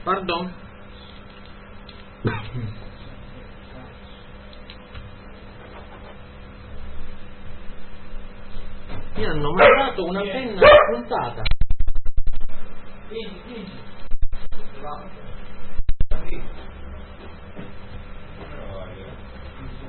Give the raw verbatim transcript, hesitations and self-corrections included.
Pardon? Mi hanno mandato una penna puntata. Quindi, quindi.